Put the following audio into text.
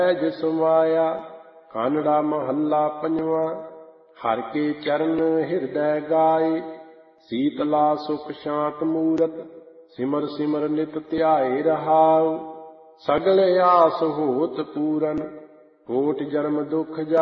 ਜਿਸ ਮਾਇਆ। ਕਾਨੜਾ ਮਹੱਲਾ ਪੰਜਵਾਂ। ਹਰਿ ਕੇ ਚਰਨ ਹਿਰਦੈ ਗਾਏ, ਸੀਤਲਾ ਸੁਖ ਸ਼ਾਂਤ ਮੂਰਤ। ਸਿਮਰ ਸਿਮਰ ਨਿਤ ਧਿਆਏ ਰਹਾਉ, ਸਗਲ ਆਸ ਹੋਤ ਪੂਰਨ। ਕੋਟਿ ਜਨਮ ਦੁਖ